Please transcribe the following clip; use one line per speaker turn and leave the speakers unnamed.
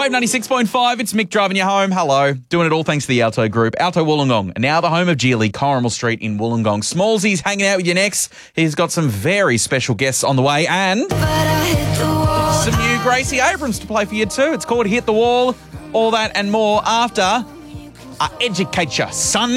Wave 96.5, it's Mick driving you home. Hello. Doing it all thanks to the Alto Group. Alto Wollongong, and now the home of Geely, Corrimal Street in Wollongong. Smallsy's hanging out with you next. He's got some very special guests on the way and some new Gracie Abrams to play for you too. It's called Hit the Wall. All that and more after I Educate Ya, Son.